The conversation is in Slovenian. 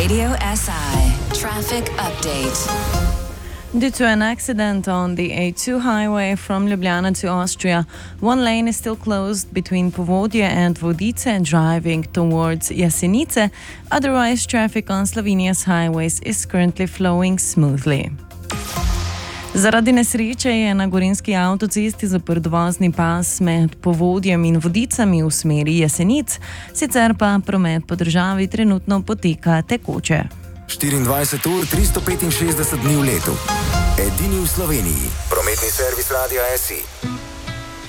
Radio SI traffic update. Due to an accident on the A2 highway from Ljubljana to Austria, one lane is still closed between Povodje and Vodice driving towards Jesenice. Otherwise, traffic on Slovenia's highways is currently flowing smoothly. Zaradi nesreče je na gorenjski avtocesti zaprt vozni pas med Povodjem in Vodicami v smeri Jesenic, sicer pa promet po državi trenutno poteka tekoče. 24 ur, 365 dni v letu. Edini v Sloveniji. Prometni servis Radia SI.